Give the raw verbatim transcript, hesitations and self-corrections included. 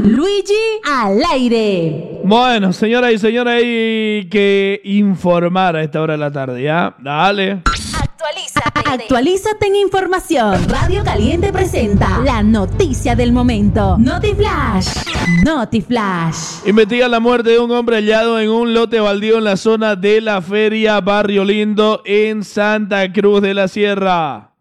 Luigi al aire. Bueno, señoras y señores, hay que informar a esta hora de la tarde, ¿ya? Dale. Actualízate. Actualízate en información. Radio Caliente presenta la noticia del momento. Notiflash. Notiflash. Investigan la muerte de un hombre hallado en un lote baldío en la zona de la Feria Barrio Lindo en Santa Cruz de la Sierra.